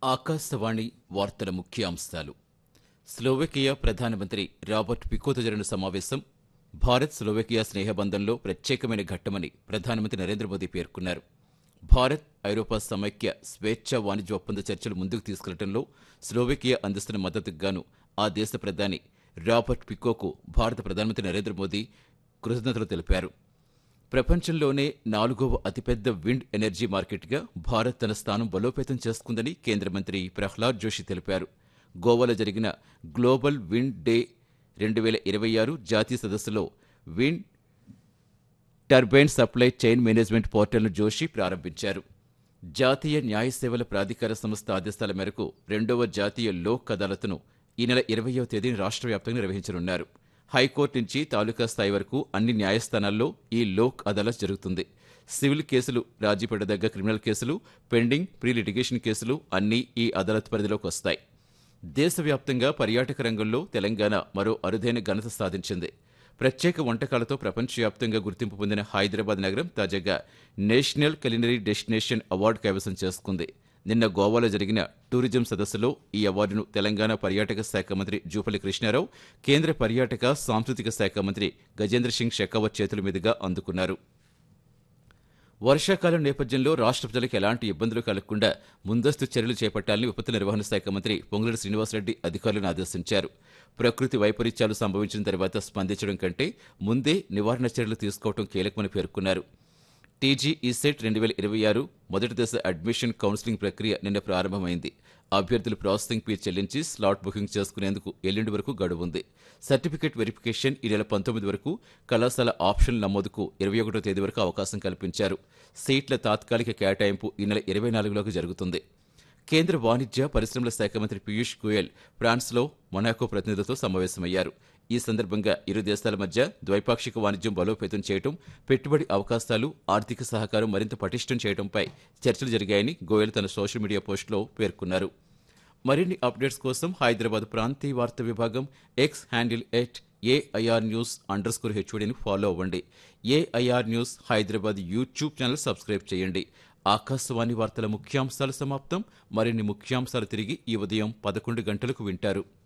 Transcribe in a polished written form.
ఆకాశవాణి వార్తల ముఖ్యాంశాలు. స్లోవేకియా ప్రధానమంత్రి రాబర్ట్ ఫికోతో జరిగిన సమావేశం భారత్ స్లోవేకియా స్నేహబంధంలో ప్రత్యేకమైన ఘట్టమని ప్రధానమంత్రి నరేంద్ర మోదీ పేర్కొన్నారు. భారత్ ఐరోపా సమైక్య స్వేచ్ఛా వాణిజ్య ఒప్పంద చర్చలు ముందుకు తీసుకెళ్లడంలో స్లోవేకియా అందిస్తున్న మద్దతుకు గాను ఆ దేశ ప్రధాని రాబర్ట్ ఫికోకు భారత ప్రధానమంత్రి నరేంద్ర మోదీ కృతజ్ఞతలు తెలిపారు. ప్రపంచంలోనే 4వ అతిపెద్ద విండ్ ఎనర్జీ మార్కెట్గా భారత్ తన స్థానం బలోపేతం చేసుకుందని కేంద్ర మంత్రి ప్రహ్లాద్ జోషి తెలిపారు. గోవాలో జరిగిన గ్లోబల్ విండ్ డే 2026 జాతీయ సదస్సులో wind turbine supply chain management పోర్టల్ను జోషి ప్రారంభించారు. జాతీయ న్యాయ సేవల ప్రాధికార సంస్థ ఆదేశాల మేరకు 2వ జాతీయ లోక్ అదాలత్ను ఈ నెల 20వ తేదీన రాష్ట్ర వ్యాప్తంగా నిర్వహించనున్నారు. హైకోర్టు నుంచి తాలూకా స్థాయి వరకు అన్ని న్యాయస్థానాల్లో ఈ లోక్ అదాలత్ జరుగుతుంది. సివిల్ కేసులు, రాజీ పడదగ్గ క్రిమినల్ కేసులు, పెండింగ్ ప్రీ లిటిగేషన్ కేసులు అన్నీ ఈ అదాలత్ పరిధిలోకి వస్తాయి. దేశవ్యాప్తంగా పర్యాటక రంగంలో తెలంగాణ మరో అరుదైన ఘనత సాధించింది. ప్రత్యేక వంటకాలతో ప్రపంచవ్యాప్తంగా గుర్తింపు పొందిన హైదరాబాద్ నగరం తాజాగా నేషనల్ కులినరీ డెస్టినేషన్ అవార్డు కైవసం చేసుకుంది. నిన్న గోవాలో జరిగిన టూరిజం సదస్సులో ఈ అవార్డును తెలంగాణ పర్యాటక శాఖ మంత్రి జూపల్లి కృష్ణారావు, కేంద్ర పర్యాటక సాంస్కృతిక శాఖ మంత్రి గజేంద్ర సింగ్ షెకావత్ చేతుల మీదుగా అందుకున్నారు. వర్షాకాలం నేపథ్యంలో రాష్ట్ర ప్రజలకు ఎలాంటి ఇబ్బందులు కలగకుండా ముందస్తు చర్యలు చేపట్టాలని విపత్తు నిర్వహణ శాఖ మంత్రి పొంగులేటి శ్రీనివాసరెడ్డి అధికారులను ఆదేశించారు. ప్రకృతి వైపరీత్యాలు సంభవించిన తర్వాత స్పందించడం కంటే ముందే నివారణ చర్యలు తీసుకోవడం కీలకమని పేర్కొన్నారు. టీజీఈసెట్ 2026 మొదటి దశ అడ్మిషన్ కౌన్సిలింగ్ ప్రక్రియ నిన్న ప్రారంభమైంది. అభ్యర్థులు ప్రాసెసింగ్ ఫీ చెల్లించి స్లాట్ బుకింగ్ చేసుకునేందుకు ఎల్లుండి వరకు గడువు ఉంది. సర్టిఫికెట్ వెరిఫికేషన్ ఈ నెల 19 వరకు, కళాశాల ఆప్షన్ నమోదుకు 21వ తేదీ వరకు అవకాశం కల్పించారు. సీట్ల తాత్కాలిక కేటాయింపు ఈ నెల 24లోకి జరుగుతుంది. కేంద్ర వాణిజ్య పరిశ్రమల శాఖ మంత్రి పీయూష్ గోయల్ ఫ్రాన్స్లో మొనాకో ప్రతినిధులతో సమావేశమయ్యారు. ఈ సందర్భంగా ఇరు దేశాల మధ్య ద్వైపాక్షిక వాణిజ్యం బలోపేతం చేయడం, పెట్టుబడి అవకాశాలు, ఆర్థిక సహకారం మరింత పటిష్టం చేయడంపై చర్చలు జరిగాయని గోయల్ తన సోషల్ మీడియా పోస్టులో పేర్కొన్నారు. మరిన్ని అప్డేట్స్ కోసం హైదరాబాద్ ప్రాంతీయ వార్తా విభాగం ఎక్స్ హ్యాండిల్ @AIR News_HODని ఫాలో అవ్వండి. AIR news Hyderabad YouTube channel subscribe చేయండి. ఆకాశవాణి వార్తల ముఖ్యాంశాలు సమాప్తం. మరిన్ని ముఖ్యాంశాలు తిరిగి ఈ ఉదయం 11 గంటలకు వింటారు.